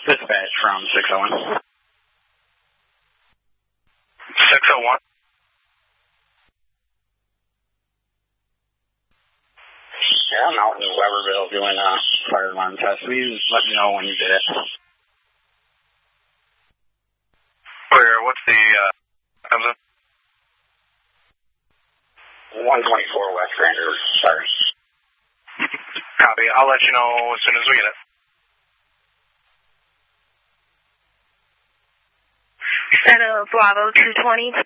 Dispatch from 601. 601. Yeah, I'm out in Weberville doing a fire alarm test. Please let me know when you get it. What's the, comes in? 124 West Grander, sorry. Copy. I'll let you know as soon as we get it. Center Bravo 220.